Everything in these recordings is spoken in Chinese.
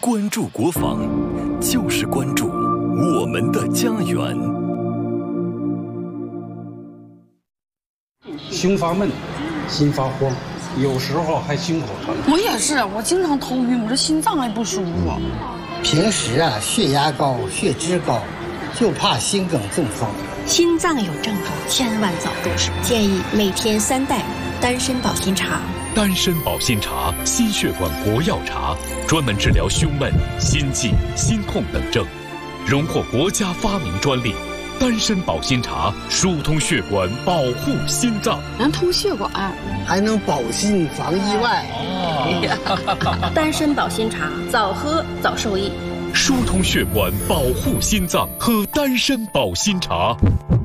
关注国防，就是关注我们的家园。 胸发闷，心发慌，有时候还心口疼。 我也是，我经常头晕，我这心脏还不舒服。 平时血压高、血脂高，就怕心梗中风。 心脏有症状，千万早入手。建议每天3袋丹参保心茶。 丹参保心茶，心血管国药茶，专门治疗胸闷、心悸、心痛等症，荣获国家发明专利。丹参保心茶疏通血管，保护心脏， 能通血管， 还能保心防意外。 丹参保心茶，早喝早受益。 疏通血管，保护心脏，喝丹参保心茶。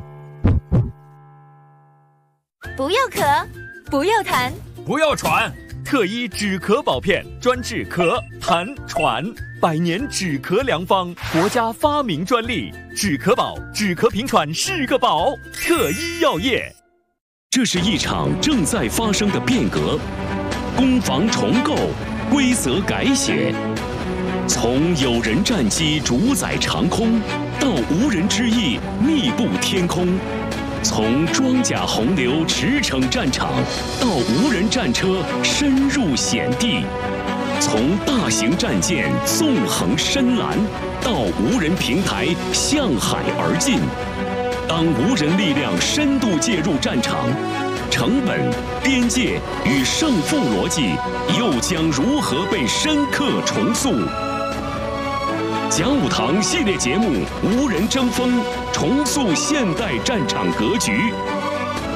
不要咳，不要痰， 不要喘，特医止咳宝片，专治咳、痰、喘，100年止咳良方，国家发明专利。止咳宝，止咳平喘是个宝，特医药业。 这是一场正在发生的变革，攻防重构，规则改写。从有人战机主宰长空，到无人之翼密布天空；从装甲洪流驰骋战场，到无人战车深入险地；从大型战舰纵横深蓝，到无人平台向海而进。当无人力量深度介入战场，成本、边界与胜负逻辑又将如何被深刻重塑？讲武堂系列节目《无人争锋》，重塑现代战场格局。